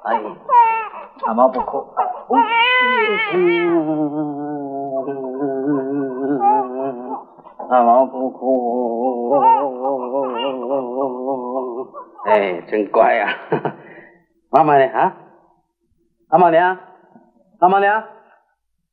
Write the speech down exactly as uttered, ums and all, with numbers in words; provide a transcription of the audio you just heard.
哎，阿毛不哭。阿毛不哭。哎，真乖呀、啊！妈妈呢？啊？阿毛娘，阿毛娘。